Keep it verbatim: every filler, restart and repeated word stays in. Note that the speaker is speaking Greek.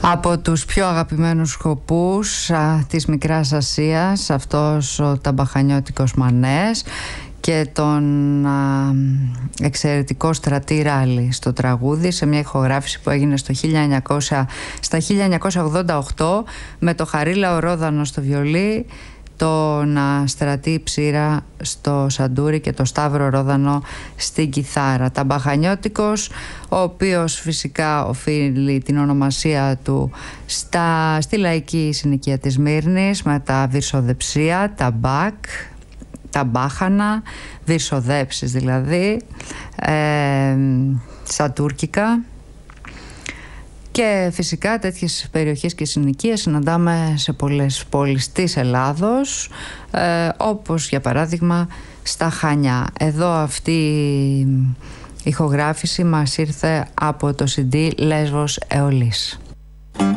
Από τους πιο αγαπημένους σκοπούς α, της Μικράς Ασίας, αυτός ο ταμπαχανιώτικος Μανές και τον α, εξαιρετικό Στρατή Ράλι στο τραγούδι, σε μια ηχογράφηση που έγινε στο χίλια εννιακόσια, στα χίλια εννιακόσια ογδόντα οκτώ με το Χαρίλαο Ρόδανο στο βιολί, τον Στρατή Ψήρα στο σαντούρι και το Σταύρο Ρόδανο στην κιθάρα. Ταμπαχανιώτικος, ο οποίος φυσικά οφείλει την ονομασία του στα, στη λαϊκή συνοικία της Μύρνης με τα βυρσοδεψία, τα μπακ, τα μπάχανα, βυρσοδέψεις δηλαδή, ε, στα τουρκικά. Και φυσικά τέτοιες περιοχές και συνοικίες συναντάμε σε πολλές πόλεις της Ελλάδος, ε, όπως για παράδειγμα στα Χανιά. Εδώ αυτή η ηχογράφηση μας ήρθε από το σι ντι Λέσβος Αιωλής.